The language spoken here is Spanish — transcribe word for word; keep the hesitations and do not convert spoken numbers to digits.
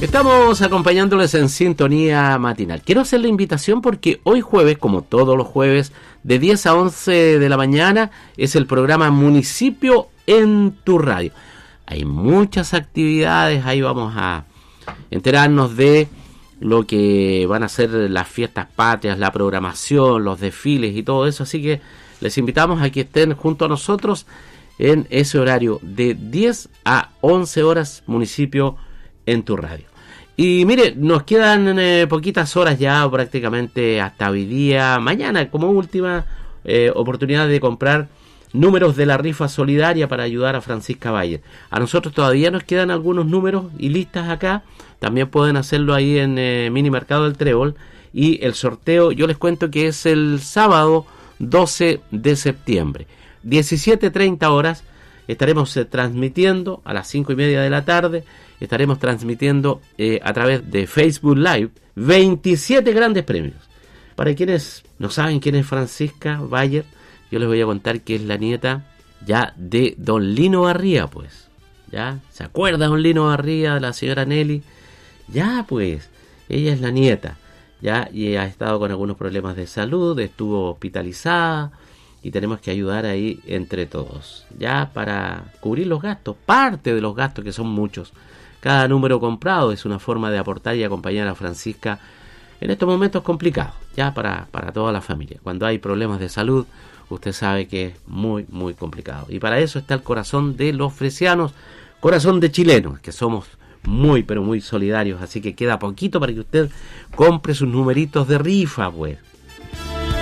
Estamos acompañándoles en Sintonía Matinal. Quiero hacer la invitación porque hoy jueves, como todos los jueves, de diez a once de la mañana, es el programa Municipio en tu Radio. Hay muchas actividades, ahí vamos a enterarnos de lo que van a ser las fiestas patrias, la programación, los desfiles y todo eso, así que les invitamos a que estén junto a nosotros en ese horario de diez a once horas, Municipio en tu Radio. Y mire, nos quedan eh, poquitas horas ya, prácticamente hasta hoy día, mañana como última eh, oportunidad de comprar números de la rifa solidaria para ayudar a Francisca Bayer. A nosotros todavía nos quedan algunos números y listas acá, también pueden hacerlo ahí en eh, Mini Mercado del Trébol, y el sorteo yo les cuento que es el sábado doce de septiembre, diecisiete treinta horas, estaremos eh, transmitiendo a las cinco y media de la tarde, estaremos transmitiendo eh, a través de Facebook Live veintisiete grandes premios. Para quienes no saben quién es Francisca Bayer, yo les voy a contar que es la nieta ya de don Lino Barría, pues. ¿Ya? ¿Se acuerda don Lino Barría, de la señora Nelly? Ya, pues, ella es la nieta. Ya, y ha estado con algunos problemas de salud, estuvo hospitalizada, y tenemos que ayudar ahí entre todos, ya, para cubrir los gastos, parte de los gastos, que son muchos. Cada número comprado es una forma de aportar y acompañar a Francisca en estos momentos complicados, ya, para, para toda la familia. Cuando hay problemas de salud, usted sabe que es muy, muy complicado. Y para eso está el corazón de los fresianos, corazón de chilenos, que somos muy, pero muy solidarios. Así que queda poquito para que usted compre sus numeritos de rifa, pues.